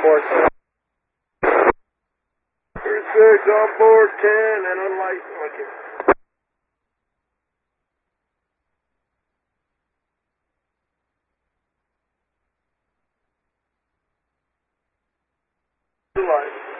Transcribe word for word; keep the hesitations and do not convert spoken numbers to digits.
board. thirty-six on board ten and unlicensed. Okay. Light.